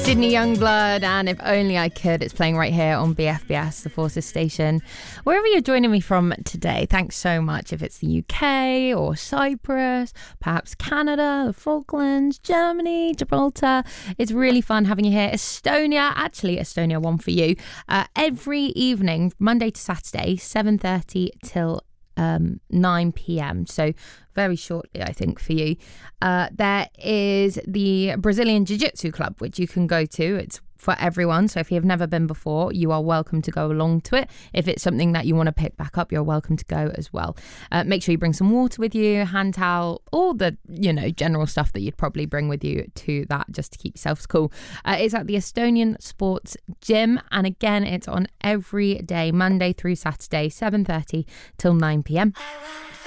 Sydney Youngblood and If Only I Could. It's playing right here on BFBS, the Forces station. Wherever you're joining me from today, thanks so much. If it's the UK or Cyprus, perhaps Canada, the Falklands, Germany, Gibraltar. It's really fun having you here. Estonia, actually Estonia, one for you. Every evening, Monday to Saturday, 7:30 till 9 p.m. So very shortly, I think, for you. There is the Brazilian Jiu-Jitsu Club, which you can go to. It's for everyone. So if you have never been before, you are welcome to go along to it. If it's something that you want to pick back up, you're welcome to go as well. Make sure you bring some water with you, hand towel, all the, general stuff that you'd probably bring with you to that just to keep yourselves cool. It's at the Estonian Sports Gym. And again, it's on every day, Monday through Saturday, 7:30 till 9 p.m.